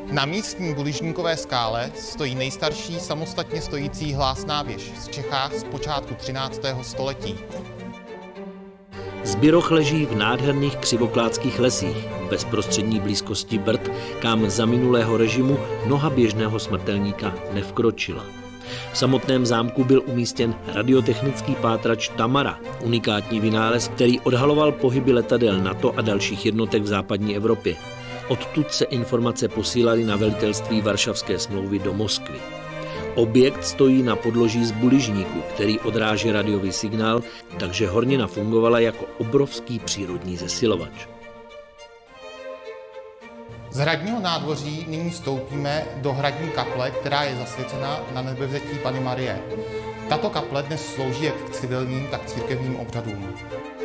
Na místní Buližníkové skále stojí nejstarší samostatně stojící hlásná věž v Čechách z počátku 13. století. Zbiroch leží v nádherných křivoklátských lesích v bezprostřední blízkosti Brd, kam za minulého režimu noha běžného smrtelníka nevkročila. V samotném zámku byl umístěn radiotechnický pátrač Tamara, unikátní vynález, který odhaloval pohyby letadel NATO a dalších jednotek v západní Evropě. Odtud se informace posílaly na velitelství Varšavské smlouvy do Moskvy. Objekt stojí na podloží z buližníku, který odráží radiový signál, takže hornina fungovala jako obrovský přírodní zesilovač. Z hradního nádvoří nyní vstoupíme do hradní kaple, která je zasvěcena na Nebevzetí Panny Marie. Tato kaple dnes slouží jak k civilním, tak církevním obřadům.